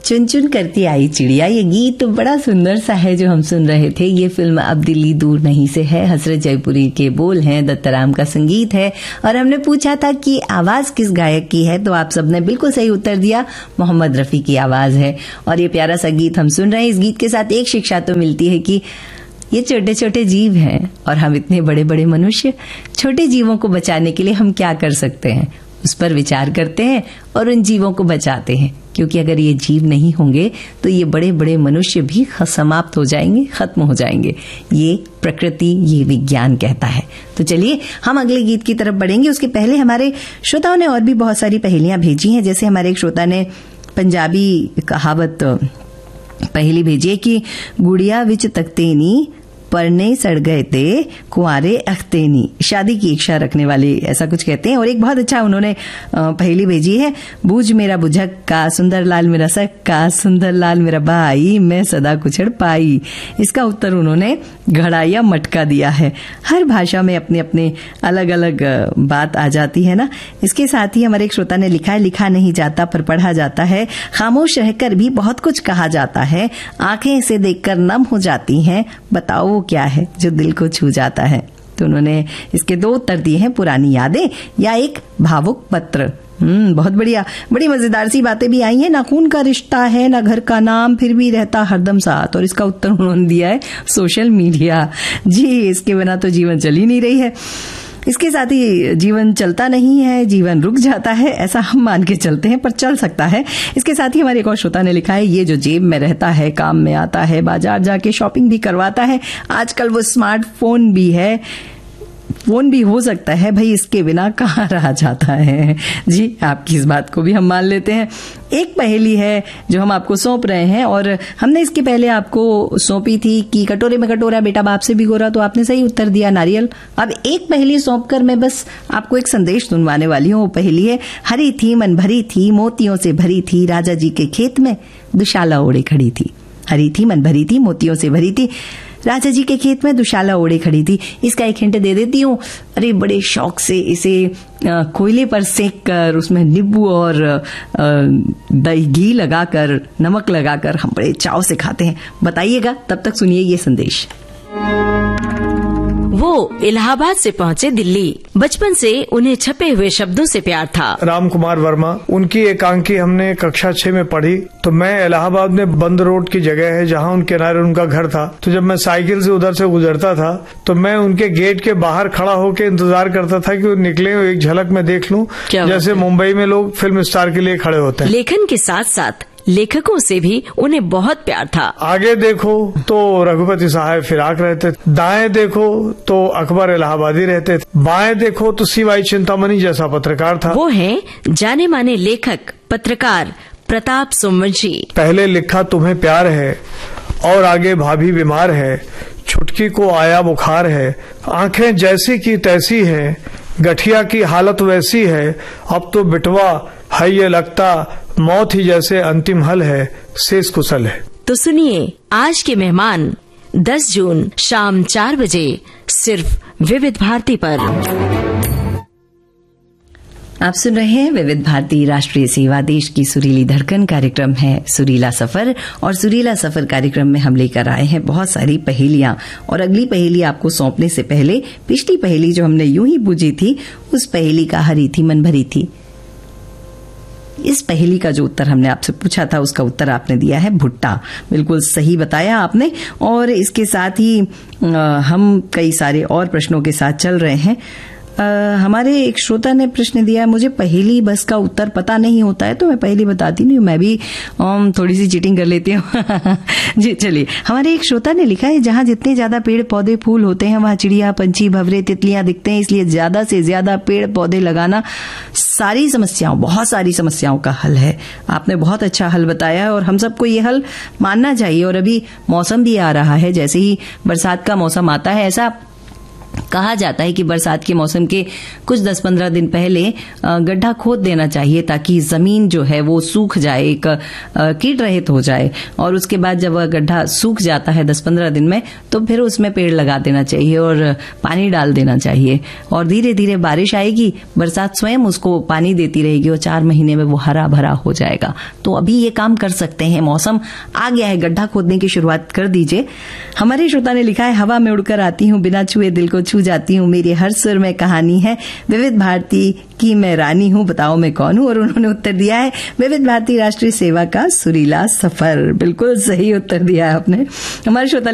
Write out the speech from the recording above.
चुन चुन करती आई चिड़िया, ये गीत बड़ा सुंदर सा है जो हम सुन रहे थे। ये फिल्म अब दिल्ली दूर नहीं से है, हसरत जयपुरी के बोल हैं, दत्ताराम का संगीत है। और हमने पूछा था कि आवाज किस गायक की है, तो आप सबने बिल्कुल सही उत्तर दिया, मोहम्मद रफी की आवाज है। और ये प्यारा सा गीत हम सुन रहे हैं। इस गीत के साथ एक शिक्षा तो मिलती है कि ये छोटे छोटे जीव हैं और हम इतने बड़े बड़े मनुष्य, छोटे जीवों को बचाने के लिए हम क्या कर सकते हैं, उस पर विचार करते हैं और उन जीवों को बचाते हैं। क्योंकि अगर ये जीव नहीं होंगे तो ये बड़े बड़े मनुष्य भी समाप्त हो जाएंगे, खत्म हो जाएंगे। ये प्रकृति, ये विज्ञान कहता है। तो चलिए हम अगले गीत की तरफ बढ़ेंगे। उसके पहले हमारे श्रोताओं ने और भी बहुत सारी पहेलियां भेजी हैं। जैसे हमारे एक श्रोता ने पंजाबी कहावत पहेली भेजी है कि गुड़िया विच तख्तेनी परने सड़ गए थे कुंवारे अख्तेनी, शादी की इच्छा रखने वाले ऐसा कुछ कहते हैं। और एक बहुत अच्छा उन्होंने पहेली भेजी है, बूझ मेरा बुझक का सुंदर लाल मेरा सक्का, सुंदर लाल मेरा भाई, मैं सदा कुछड़ पाई। इसका उत्तर उन्होंने घड़ा या मटका दिया है। हर भाषा में अपने अपने अलग अलग बात आ जाती है ना। इसके साथ ही हमारे एक श्रोता ने लिखा है, लिखा नहीं जाता पर पढ़ा जाता है, खामोश रहकर भी बहुत कुछ कहा जाता है, आंखें इसे देखकर नम हो जाती हैं, बताओ क्या है जो दिल को छू जाता है। तो उन्होंने इसके दो उत्तर दिए हैं, पुरानी यादें या एक भावुक पत्र। बहुत बढ़िया, बड़ी मजेदार सी बातें भी आई हैं। ना खून का रिश्ता है ना घर का नाम, फिर भी रहता हरदम साथ। और इसका उत्तर उन्होंने दिया है सोशल मीडिया। जी, इसके बिना तो जीवन चल ही नहीं रही है। इसके साथ ही जीवन चलता नहीं है, जीवन रुक जाता है, ऐसा हम मान के चलते हैं, पर चल सकता है। इसके साथ ही हमारे एक और श्रोता ने लिखा है, ये जो जेब में रहता है काम में आता है, बाजार जाके शॉपिंग भी करवाता है, आजकल वो स्मार्टफोन भी है, फोन भी हो सकता है, भाई इसके बिना कहाँ रहा जाता है। जी, आपकी इस बात को भी हम मान लेते हैं। एक पहेली है जो हम आपको सौंप रहे हैं और हमने इसके पहले आपको सौंपी थी कि कटोरे में कटोरा बेटा बाप से भिगोरा, तो आपने सही उत्तर दिया नारियल। अब एक पहेली सौंप कर मैं बस आपको एक संदेश सुनवाने वाली हूँ। वो पहेली है, हरी थी मन भरी थी मोतियों से भरी थी, राजा जी के खेत में दुशाला ओढ़े खड़ी थी। हरी थी मन भरी थी मोतियों से भरी थी, राजा जी के खेत में दुशाला ओढ़े खड़ी थी। इसका एक हिंट दे देती हूँ। अरे बड़े शौक से इसे कोयले पर सेक कर उसमें नींबू और दही घी लगाकर नमक लगाकर हम बड़े चाव से खाते हैं। बताइएगा, तब तक सुनिए ये संदेश। वो इलाहाबाद से पहुँचे दिल्ली। बचपन से उन्हें छपे हुए शब्दों से प्यार था। राम कुमार वर्मा, उनकी एकांकी हमने कक्षा 6 में पढ़ी। तो मैं इलाहाबाद में बंद रोड की जगह है जहाँ उनके किनारे उनका घर था। तो जब मैं साइकिल से उधर से गुजरता था तो मैं उनके गेट के बाहर खड़ा होकर इंतजार करता था कि वो निकले, एक झलक में देख लूं, जैसे मुंबई में लोग फिल्म स्टार के लिए खड़े होते हैं। लेखन के साथ साथ लेखकों से भी उन्हें बहुत प्यार था। आगे देखो तो रघुपति साहब फिराक रहते, दाएं देखो तो अकबर इलाहाबादी रहते, बाएं देखो तो सीवाई चिंतामणि जैसा पत्रकार था। वो हैं जाने माने लेखक पत्रकार प्रताप सोमवंशी। पहले लिखा तुम्हें प्यार है और आगे भाभी बीमार है, छुटकी को आया बुखार है, आंखें जैसी की तैसी है, गठिया की हालत वैसी है, अब तो बिटवा है ये लगता मौत ही जैसे अंतिम हल है, शेष कुशल है। तो सुनिए आज के मेहमान 10 जून शाम 4 बजे सिर्फ विविध भारती पर। आप सुन रहे हैं विविध भारती राष्ट्रीय सेवा, देश की सुरीली धड़कन। कार्यक्रम है सुरीला सफर और सुरीला सफर कार्यक्रम में हम लेकर आए हैं बहुत सारी पहेलियां। और अगली पहेली आपको सौंपने से पहले पिछली पहेली जो हमने यूं ही पूछी थी, उस पहेली का हरी थी मन भरी थी, इस पहेली का जो उत्तर हमने आपसे पूछा था उसका उत्तर आपने दिया है भुट्टा। बिल्कुल सही बताया आपने। और इसके साथ ही हम कई सारे और प्रश्नों के साथ चल रहे हैं। हमारे एक श्रोता ने प्रश्न दिया है, मुझे पहेली बस का उत्तर पता नहीं होता है तो मैं पहेली बताती नहीं हूँ, मैं भी थोड़ी सी चीटिंग कर लेती हूँ। जी चलिए, हमारे एक श्रोता ने लिखा है, जहाँ जितने ज्यादा पेड़ पौधे फूल होते हैं वहाँ चिड़िया पंछी भंवरे तितलियां दिखते हैं, इसलिए ज्यादा से ज्यादा पेड़ पौधे लगाना सारी समस्याओं, बहुत सारी समस्याओं का हल है। आपने बहुत अच्छा हल बताया और हम सबको ये हल मानना चाहिए। और अभी मौसम भी आ रहा है, जैसे ही बरसात का मौसम आता है ऐसा कहा जाता है कि बरसात के मौसम के कुछ 10-15 दिन पहले गड्ढा खोद देना चाहिए ताकि जमीन जो है वो सूख जाए, एक कीट रहित हो जाए। और उसके बाद जब वह गड्ढा सूख जाता है 10-15 दिन में, तो फिर उसमें पेड़ लगा देना चाहिए और पानी डाल देना चाहिए। और धीरे धीरे बारिश आएगी, बरसात स्वयं उसको पानी देती रहेगी और 4 महीने में वो हरा भरा हो जाएगा। तो अभी ये काम कर सकते हैं, मौसम आ गया है, गड्ढा खोदने की शुरुआत कर दीजिए। हमारे श्रोता ने लिखा है, हवा में उड़कर आती हूँ, बिना छुए दिल को छू जाती हूँ, मेरी हर सुर में कहानी है, विविध भारती की मैं रानी हूँ, बताओ मैं कौन हूँ। और उन्होंने उत्तर दिया है, विविध भारती राष्ट्रीय सेवा का सुरीला सफर। बिल्कुल सही उत्तर दिया है आपने। हमारे श्रोता